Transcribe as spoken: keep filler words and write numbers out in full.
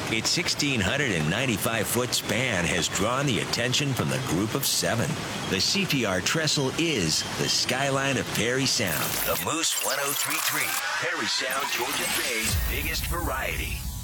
Its one thousand six hundred ninety-five foot span has drawn the attention from the group of seven. The C P R Trestle is the skyline of Perry Sound. The Moose one oh three point three, Perry Sound, Georgian Bay's biggest variety.